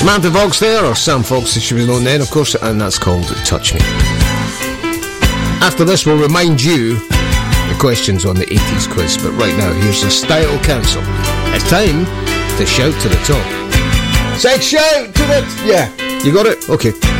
Samantha Fox there, or Sam Fox as she was known then, of course, and that's called Touch Me. After this, we'll remind you the questions on the 80s quiz, but right now, here's the Style Council. It's time to shout to the top. Say shout to the... Yeah, you got it? Okay.